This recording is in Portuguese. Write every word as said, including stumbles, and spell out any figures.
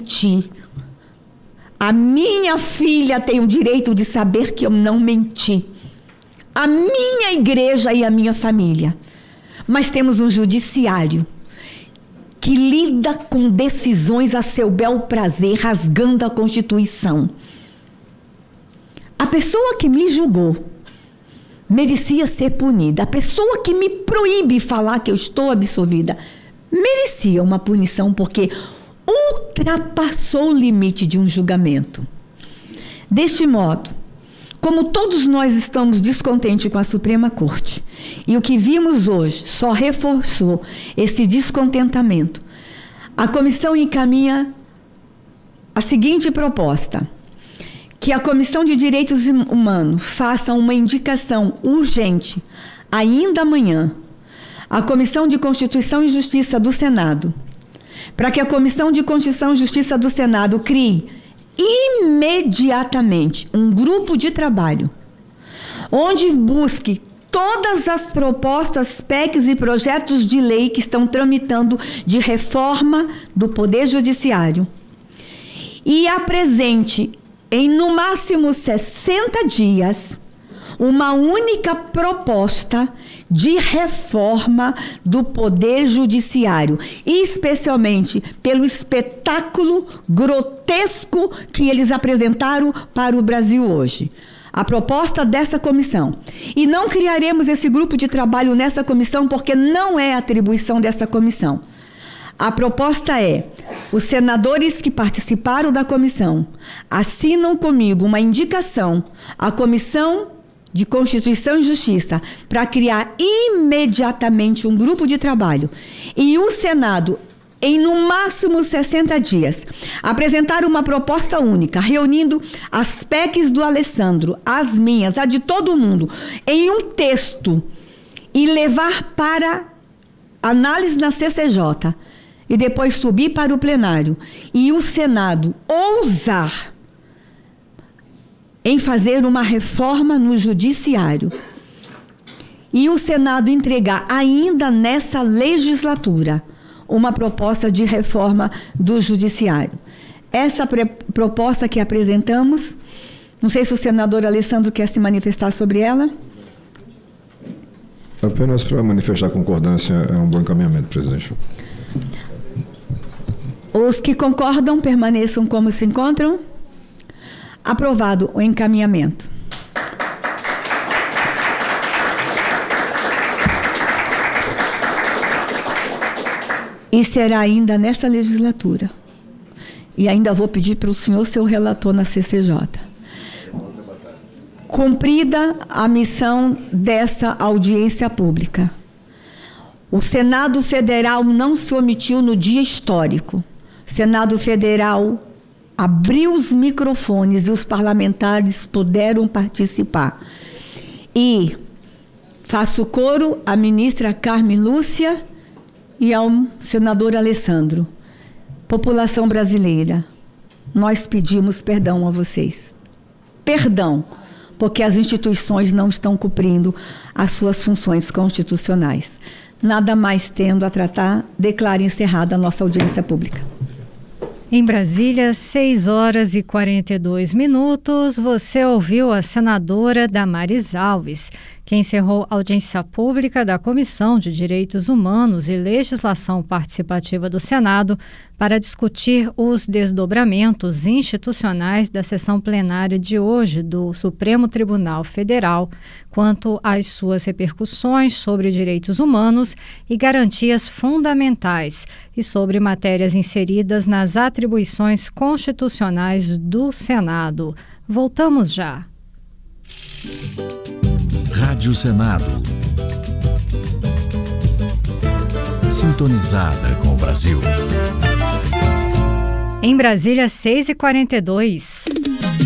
menti. A minha filha tem o direito de saber que eu não menti. A minha igreja e a minha família. Mas temos um judiciário que lida com decisões a seu bel prazer, rasgando a Constituição. A pessoa que me julgou merecia ser punida. A pessoa que me proíbe falar que eu estou absolvida merecia uma punição, porque ultrapassou o limite de um julgamento. Deste modo, como todos nós estamos descontentes com a Suprema Corte, e o que vimos hoje só reforçou esse descontentamento, a comissão encaminha a seguinte proposta: que a Comissão de Direitos Humanos faça uma indicação urgente, ainda amanhã, à Comissão de Constituição e Justiça do Senado, para que a Comissão de Constituição e Justiça do Senado crie imediatamente um grupo de trabalho onde busque todas as propostas, P E Cs e projetos de lei que estão tramitando de reforma do Poder Judiciário e apresente em no máximo sessenta dias uma única proposta de reforma do Poder Judiciário, especialmente pelo espetáculo grotesco que eles apresentaram para o Brasil hoje. A proposta dessa comissão. E não criaremos esse grupo de trabalho nessa comissão porque não é atribuição dessa comissão. A proposta é: os senadores que participaram da comissão assinam comigo uma indicação à Comissão de Constituição e Justiça para criar imediatamente um grupo de trabalho e o Senado, em no máximo sessenta dias, apresentar uma proposta única, reunindo as P E Cs do Alessandro, as minhas, a de todo mundo, em um texto e levar para análise na C C J e depois subir para o plenário e o Senado ousar em fazer uma reforma no Judiciário e o Senado entregar ainda nessa legislatura uma proposta de reforma do Judiciário. Essa pre- proposta que apresentamos, não sei se o senador Alessandro quer se manifestar sobre ela. Apenas para manifestar concordância, é um bom encaminhamento, presidente. Os que concordam permaneçam como se encontram. Aprovado o encaminhamento. E será ainda nessa legislatura. E ainda vou pedir para o senhor ser o relator na C C J. Cumprida a missão dessa audiência pública. O Senado Federal não se omitiu no dia histórico. O Senado Federal abriu os microfones e os parlamentares puderam participar. E faço coro à ministra Carmen Lúcia e ao senador Alessandro. População brasileira, nós pedimos perdão a vocês. Perdão, porque as instituições não estão cumprindo as suas funções constitucionais. Nada mais tendo a tratar, declaro encerrada a nossa audiência pública. Em Brasília, seis horas e quarenta e dois minutos, você ouviu a senadora Damares Alves, que encerrou a audiência pública da Comissão de Direitos Humanos e Legislação Participativa do Senado para discutir os desdobramentos institucionais da sessão plenária de hoje do Supremo Tribunal Federal quanto às suas repercussões sobre direitos humanos e garantias fundamentais e sobre matérias inseridas nas atribuições constitucionais do Senado. Voltamos já. Rádio Senado. Sintonizada com o Brasil. Em Brasília, seis e quarenta e dois.